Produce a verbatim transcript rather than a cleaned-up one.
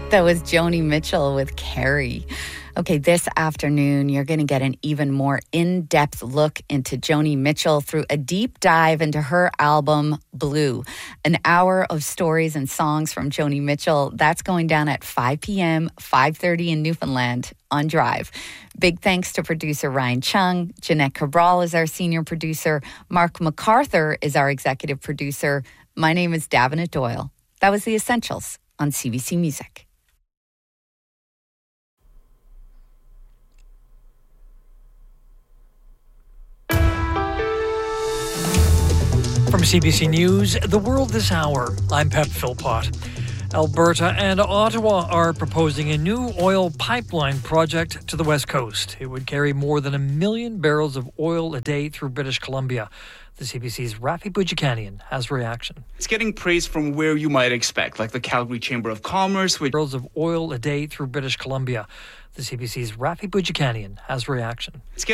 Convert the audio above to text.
That was Joni Mitchell with Carrie. Okay, this afternoon, you're going to get an even more in-depth look into Joni Mitchell through a deep dive into her album, Blue. An hour of stories and songs from Joni Mitchell. That's going down at five p.m., five thirty in Newfoundland on Drive. Big thanks to producer Ryan Chung. Jeanette Cabral is our senior producer. Mark MacArthur is our executive producer. My name is Davenant Doyle. That was The Essentials on C B C Music. From C B C News, The World This Hour, I'm Pep Philpott. Alberta and Ottawa are proposing a new oil pipeline project to the West Coast. It would carry more than a million barrels of oil a day through British Columbia. The C B C's Rafi Boudjikanian has reaction. It's getting praise from where you might expect, like the Calgary Chamber of Commerce. Which barrels of oil a day through British Columbia. The C B C's Rafi Boudjikanian has reaction. It's